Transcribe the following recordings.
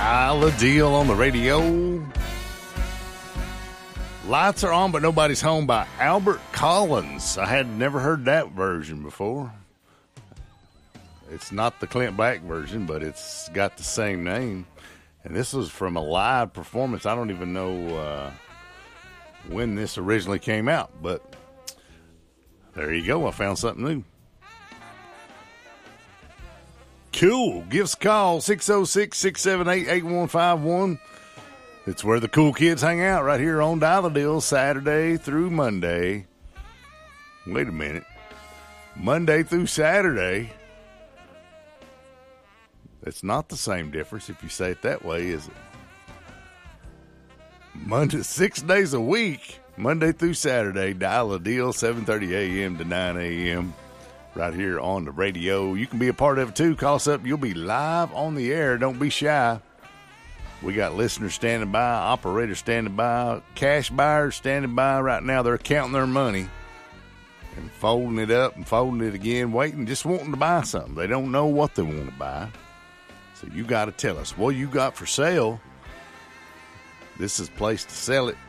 Dial a Deal on the radio. Lights Are On, But Nobody's Home by Albert Collins. I had never heard that version before. It's not the Clint Black version, but it's got the same name. And this was from a live performance. I don't even know when this originally came out, but there you go. I found something new. Cool. Give us a call, 606-678-8151. It's where the cool kids hang out right here on Dial the Deal, Saturday through Monday. Wait a minute. Monday through Saturday. It's not the same difference if you say it that way, is it? Monday, 6 days a week, Monday through Saturday, Dial the Deal, 7:30 a.m. to 9 a.m. right here on the radio. You can be a part of it too. Call us up. You'll be live on the air. Don't be shy. We got listeners standing by, operators standing by, cash buyers standing by right now. They're counting their money and folding it up and folding it again, waiting, just wanting to buy something. They don't know what they want to buy. So you got to tell us what you got for sale. This is the place to sell it.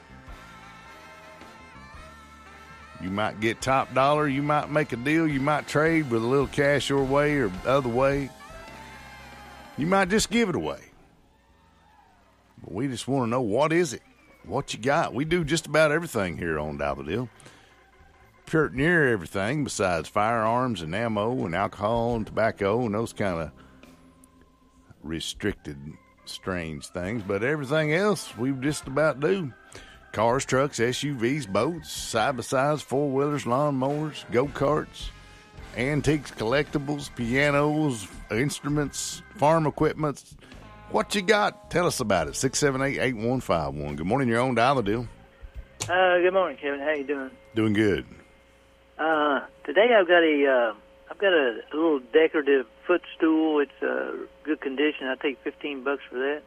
You might get top dollar. You might make a deal. You might trade with a little cash your way or the other way. You might just give it away. But we just want to know, what is it? What you got? We do just about everything here on Dial the Deal. Pretty near everything besides firearms and ammo and alcohol and tobacco and those kind of restricted, strange things. But everything else we just about do. Cars, trucks, SUVs, boats, side-by-sides, four-wheelers, lawnmowers, go-karts, antiques, collectibles, pianos, instruments, farm equipment. What you got? Tell us about it. 678-8151. Good morning. You're on Dial the Deal. Good morning, Kevin. How you doing? Doing good. Today I've got a little decorative footstool. It's good condition. I take $15 for that.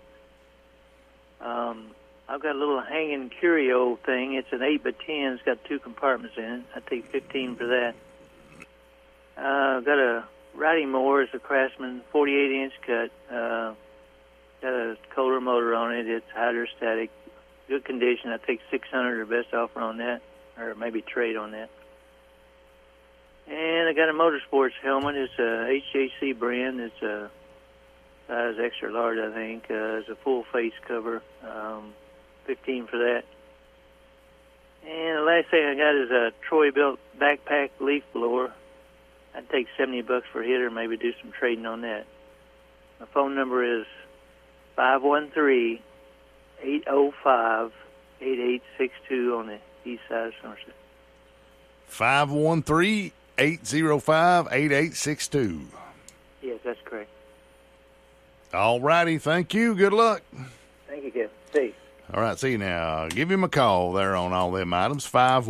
I've got a little hanging curio thing. It's an 8x10. It's got 2 compartments in it. I take $15 for that. I've got a riding mower. It's a Craftsman 48-inch cut. Got a Kohler motor on it. It's hydrostatic, good condition. I take $600, the best offer on that, or maybe trade on that. And I got a motorsports helmet. It's a HJC brand. It's a size extra large, I think. It's a full face cover. $15 for that. And the last thing I got is a Troy-built backpack leaf blower. I'd take $70 for a hitter, maybe do some trading on that. My phone number is 513-805-8862 on the east side of Somerset. 513-805-8862. Yes, that's correct. All righty. Thank you. Good luck. Thank you, Kevin. See you. All right. See you now. Give him a call there on all them items.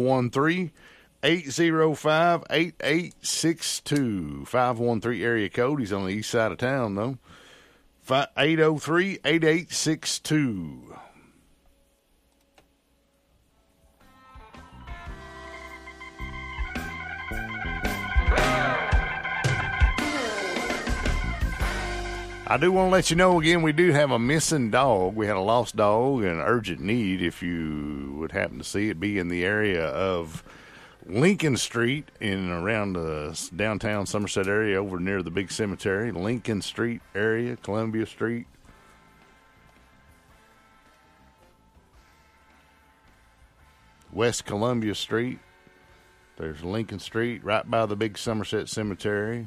513-805-8862. 513 area code. He's on the east side of town, though. 803-8862. I do want to let you know again, we do have a missing dog. We had a lost dog and urgent need. If you would happen to see it, be in the area of Lincoln Street in around the downtown Somerset area over near the big cemetery. Lincoln Street area, Columbia Street. West Columbia Street. There's Lincoln Street right by the big Somerset Cemetery.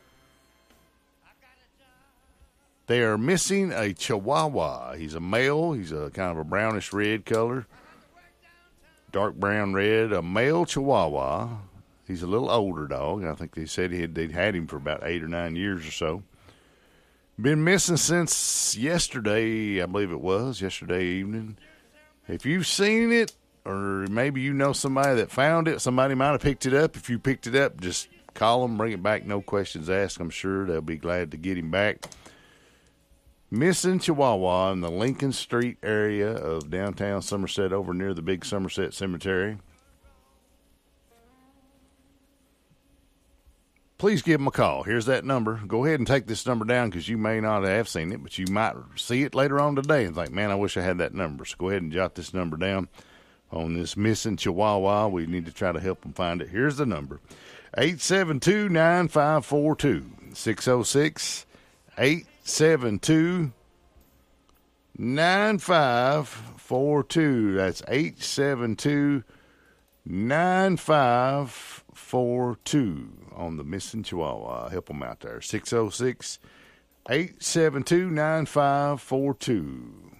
They are missing a Chihuahua. He's a male. He's a kind of a brownish red color. Dark brown red, a male Chihuahua. He's a little older dog. I think they said they'd had him for about 8 or 9 years or so. Been missing since yesterday, I believe it was, yesterday evening. If you've seen it, or maybe you know somebody that found it, somebody might have picked it up. If you picked it up, just call them, bring it back, no questions asked. I'm sure they'll be glad to get him back. Missing Chihuahua in the Lincoln Street area of downtown Somerset over near the big Somerset Cemetery. please give them a call. Here's that number. Go ahead and take this number down because you may not have seen it, but you might see it later on today and think, man, I wish I had that number. So go ahead and jot this number down on this missing Chihuahua. We need to try to help them find it. Here's the number, 872-9542, 606-872-9542. That's 872-9542 on the missing Chihuahua. Help them out there. 606-872-9542.